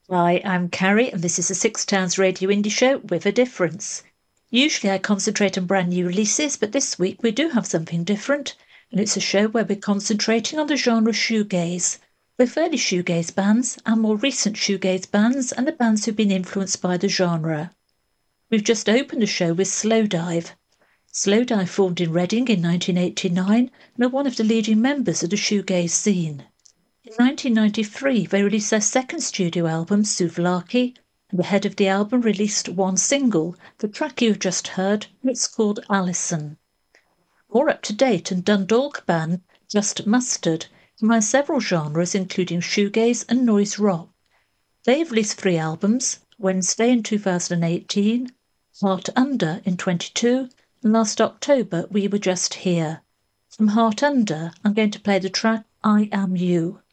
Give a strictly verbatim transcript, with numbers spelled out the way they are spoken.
Hi, I'm Carrie, and this is the Six Towns Radio Indie Show with a difference. Usually I concentrate on brand new releases, but this week we do have something different, and it's a show where we're concentrating on the genre shoegaze, both early shoegaze bands and more recent shoegaze bands and the bands who've been influenced by the genre. We've just opened the show with Slowdive. Slowdive formed in Reading in nineteen eighty-nine and are one of the leading members of the shoegaze scene. In nineteen ninety-three, they released their second studio album, Souvlaki, and the head of the album released one single, the track you've just heard, and it's called Alison. More up-to-date and Dundalk band, Just Mustard, combines several genres including shoegaze and noise rock. They've released three albums, Wednesday in two thousand eighteen, Heart Under in twenty-two, and last October We Were Just Here. From Heart Under, I'm going to play the track I Am You.